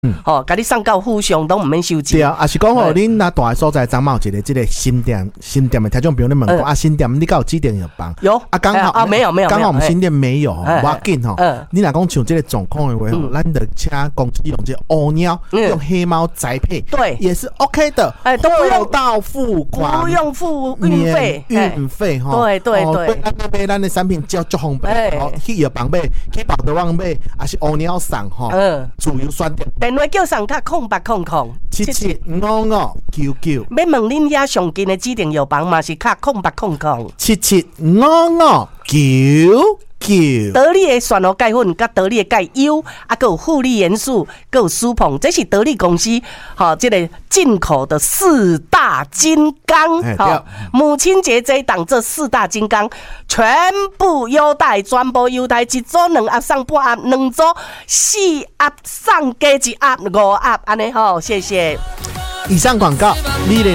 甲你送到府上都毋免收钱。 对啊，也是讲吼，恁那大的所在张茂一个这个新店的听众朋友咧问讲啊，新店你敢有指定药房？ 有啊，刚好没有， 刚好我们新店没有，无要紧吼。你若讲像这个状况的话，咱就请公司用这乌鸟，用黑猫宅配， 对， 也是 OK 的。 都不用到付款， 不用付运费， 运费哈。 对， 买咱的产品叫足方便，去药房买，去百德网买，也是乌鸟送吼。自由选择。 电话叫上卡 0800775599。 要问恁遐上近的指定药房嘛是卡 0800775599。 得力的旋螺钙粉、甲得力的钙优，还有负利元素，还有舒鹏，这是得力公司这个进口的4大金刚。母亲节这一档，这4大金刚全部优待，全部优待，一组2盒送半盒，2组4盒送加1盒5盒，安尼谢谢。 以上广告，你